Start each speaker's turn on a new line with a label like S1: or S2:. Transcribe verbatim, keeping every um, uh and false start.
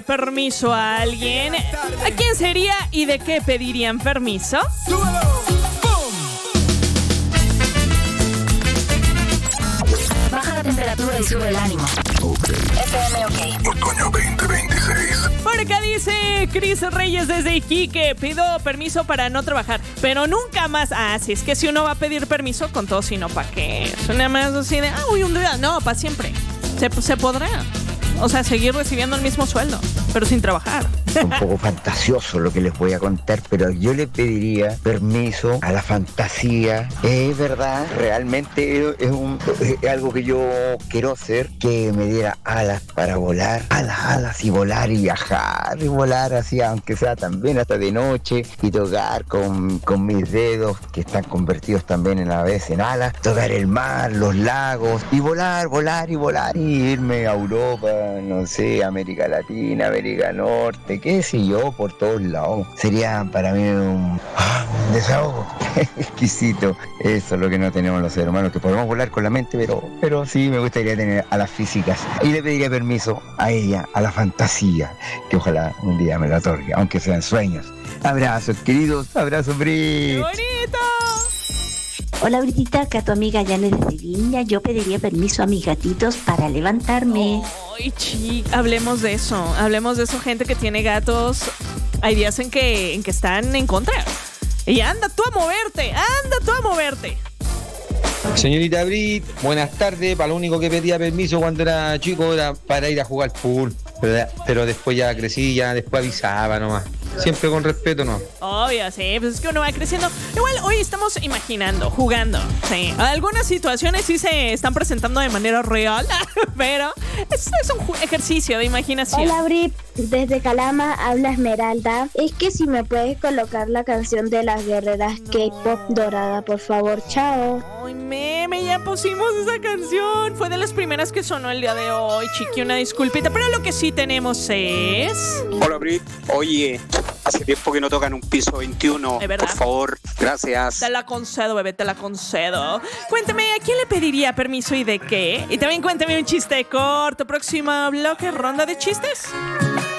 S1: permiso a alguien, ¿a quién sería y de qué pedirían permiso?
S2: Baja la temperatura y sube el ánimo.
S3: Ok.
S2: F M OK.
S3: Otoño veinte veintiséis.
S1: Por acá dice Cris Reyes desde Iquique: pido permiso para no trabajar, pero nunca más. Ah, sí, es que si uno va a pedir permiso con todo, si no, ¿para qué? Suena más así de, ah, uy, un día. No, para siempre. Se, se podrá. O sea, seguir recibiendo el mismo sueldo, pero sin trabajar.
S4: Un poco fantasioso lo que les voy a contar, pero yo le pediría permiso a la fantasía. Es verdad, realmente es, un, es algo que yo quiero hacer, que me diera alas para volar, alas, alas y volar y viajar, y volar así, aunque sea también hasta de noche, y tocar con, con mis dedos, que están convertidos también en a veces en alas, tocar el mar, los lagos, y volar, volar y volar, y irme a Europa, no sé, América Latina, América Norte, qué sé yo, por todos lados. Sería para mí un, un desahogo exquisito. Eso es lo que no tenemos los seres humanos, que podemos volar con la mente, pero, pero sí me gustaría tener a las físicas. Y le pediría permiso a ella, a la fantasía, que ojalá un día me la otorgue, aunque sean sueños. Abrazos, queridos, abrazos, Brit.
S1: ¡Qué bonito!
S5: Hola Britita, acá tu amiga Janet de Viña. Yo pediría permiso a mis gatitos para levantarme.
S1: Ay, chi, hablemos de eso. Hablemos de eso, gente que tiene gatos. Hay días en que, en que están en contra. Y anda tú a moverte, anda tú a moverte.
S6: Señorita Brit, buenas tardes. Para lo único que pedía permiso cuando era chico era para ir a jugar pool. Pero, pero después ya crecí, ya después avisaba nomás. Siempre con respeto, ¿no?
S1: Obvio, sí, pues es que uno va creciendo. Igual hoy estamos imaginando, jugando. Sí, algunas situaciones sí se están presentando de manera real, pero es, es un ejercicio de imaginación.
S7: Hola Brit, desde Calama habla Esmeralda. Es que si me puedes colocar la canción de las guerreras no. K-pop dorada, por favor, chao.
S1: Ay, meme, ya pusimos esa canción. Fue de las primeras que sonó el día de hoy, chiqui, una disculpita. Pero lo que sí tenemos es...
S8: Hola Brit, oye, hace tiempo que no tocan un piso veintiuno, por favor, gracias.
S1: Te la concedo, bebé, te la concedo. Cuéntame, ¿a quién le pediría permiso y de qué? Y también cuéntame un chiste corto. Próximo bloque, ronda de chistes.